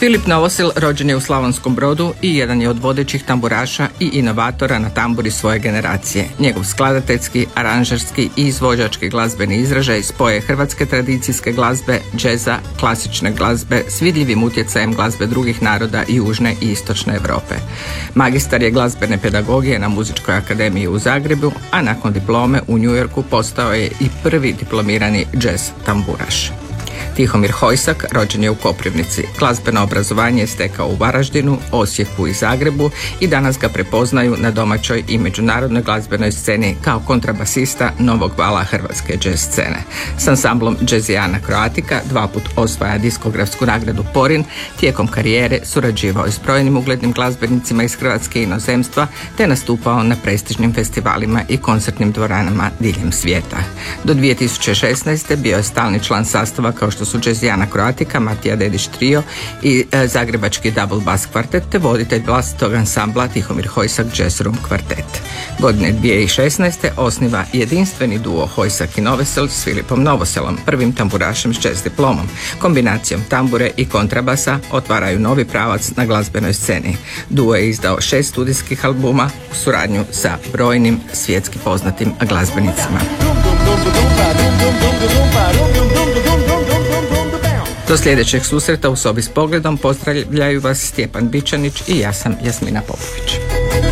Filip Novosil rođen je u Slavonskom Brodu i jedan je od vodećih tamburaša i inovatora na tamburi svoje generacije. Njegov skladateljski, aranžerski i izvođački glazbeni izražaj spoje hrvatske tradicijske glazbe, džeza, klasične glazbe s vidljivim utjecajem glazbe drugih naroda i južne i istočne Europe. Magistar je glazbene pedagogije na Muzičkoj akademiji u Zagrebu, a nakon diplome u New Yorku postao je i prvi diplomirani džez tamburaš. Tihomir Hojsak rođen je u Koprivnici. Glazbeno obrazovanje je stekao u Varaždinu, Osijeku i Zagrebu i danas ga prepoznaju na domaćoj i međunarodnoj glazbenoj sceni kao kontrabasista novog vala hrvatske džez scene. S ansamblom Jazzijana Croatica 2 puta osvaja diskografsku nagradu Porin, tijekom karijere surađivao je s brojnim uglednim glazbenicima iz Hrvatske i inozemstva te nastupao na prestižnim festivalima i koncertnim dvoranama diljem svijeta. Do 2016. bio je stalni član sastava kao što su Jazzijana Croatica, Matija Dedić trio i zagrebački double bass kvartet te voditelj vlastitog ansambla Tihomir Hojsak Jazz Room kvartet. Godine 2016. osniva jedinstveni duo Hojsak i Novosil s Filipom Novoselom, prvim tamburašem s jazz diplomom. Kombinacijom tambure i kontrabasa otvaraju novi pravac na glazbenoj sceni. Duo je izdao 6 studijskih albuma u suradnju sa brojnim svjetski poznatim glazbenicima. Do sljedećeg susreta u Sobi s pogledom pozdravljaju vas Stjepan Bičanić i ja sam Jasmina Popović.